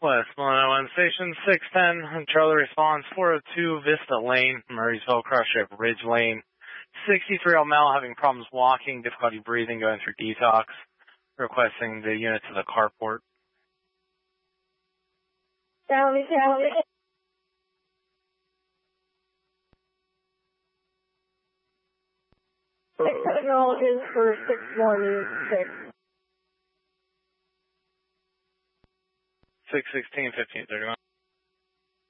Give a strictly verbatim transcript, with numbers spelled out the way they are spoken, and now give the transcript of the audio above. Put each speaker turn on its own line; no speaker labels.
West one oh one Station six ten, Charlie responds four oh two Vista Lane, Murraysville, Cross-Strip Ridge Lane. sixty-three-year-old male having problems walking, difficulty breathing, going through detox, requesting the unit to the carport.
Charlie, Charlie. Technologies for six one six.
six sixteen, fifteen thirty-one.